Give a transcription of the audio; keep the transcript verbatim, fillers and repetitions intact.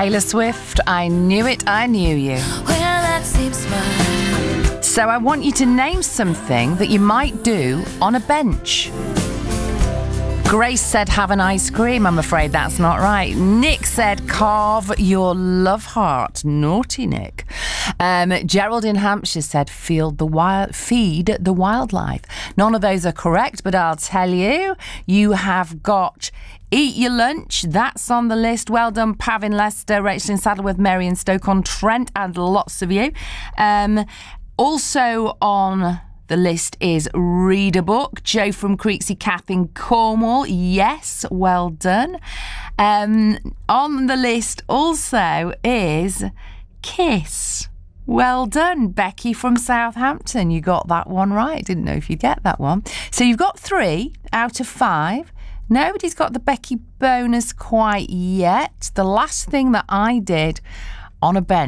Taylor Swift, I Knew It, I Knew You. Well, that seems fine. So I want you to name something that you might do on a bench. Grace said have an ice cream. I'm afraid that's not right. Nick said carve your love heart. Naughty Nick. Um, Gerald in Hampshire said field the wild, feed the wildlife. None of those are correct, but I'll tell you, you have got eat your lunch. That's on the list. Well done, Pav in Leicester, Rachel in Saddleworth, Mary in Stoke-on-Trent, and lots of you. Um, also on the list is read a book. Joe from Creeksy Cath in Cornwall. Yes, well done. Um, on the list also is kiss. Well done, Becky from Southampton. You got that one right. Didn't know if you'd get that one. So you've got three out of five. Nobody's got the Becky bonus quite yet. The last thing that I did on a bench